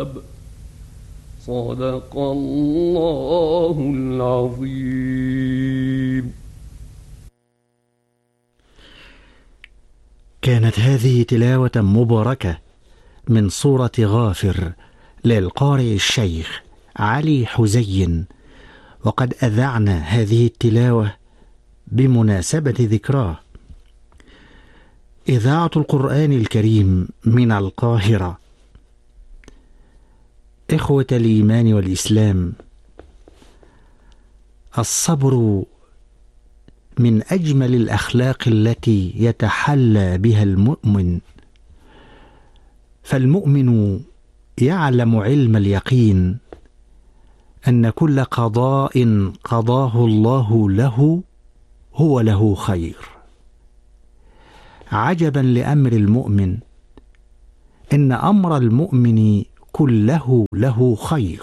الثواب. صدق الله العظيم. كانت هذه تلاوة مباركة من سورة غافر للقارئ الشيخ علي حزين، وقد أذعنا هذه التلاوة بمناسبة ذكراه. إذاعة القرآن الكريم من القاهرة. إخوة الإيمان والإسلام، الصبر من أجمل الأخلاق التي يتحلى بها المؤمن، فالمؤمن يعلم علم اليقين أن كل قضاء قضاه الله له هو له خير. عجبا لأمر المؤمن، إن أمر المؤمن كله له خير،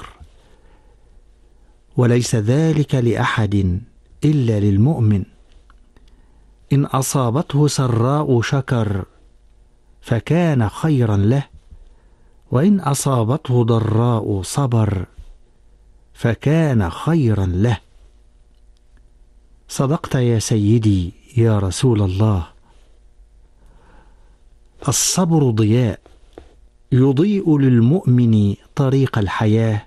وليس ذلك لأحد إلا للمؤمن. إن أصابته سراء شكر فكان خيرا له، وإن أصابته ضراء صبر فكان خيرا له. صدقت يا سيدي يا رسول الله. الصبر ضياء يضيء للمؤمن طريق الحياة،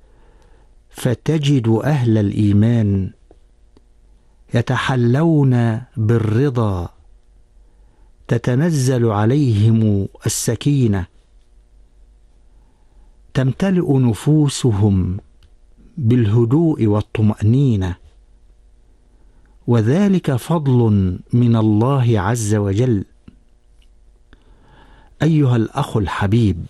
فتجد أهل الإيمان يتحلون بالرضا، تتنزل عليهم السكينة، تمتلئ نفوسهم بالهدوء والطمأنينة، وذلك فضل من الله عز وجل. أيها الأخ الحبيب،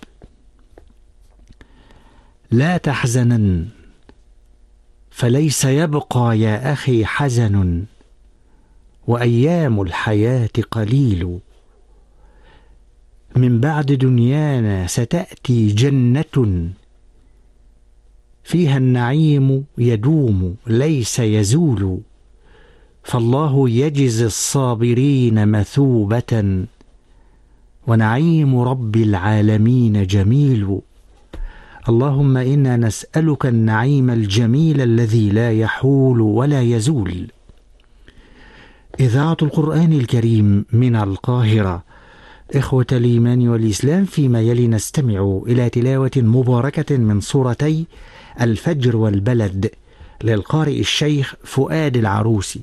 لا تحزنن، فليس يبقى يا أخي حزن، وأيام الحياة قليل. من بعد دنيانا ستأتي جنة فيها النعيم يدوم ليس يزول، فالله يجزي الصابرين مثوبة، ونعيم رب العالمين جميل. اللهم إنا نسألك النعيم الجميل الذي لا يحول ولا يزول. إذاعة القرآن الكريم من القاهرة. إخوة الإيمان والإسلام، فيما يلي نستمع إلى تلاوة مباركة من سورتي الفجر والبلد للقارئ الشيخ فؤاد العروسي.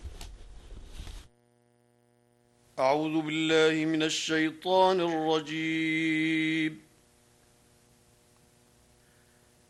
أعوذ بالله من الشيطان الرجيم.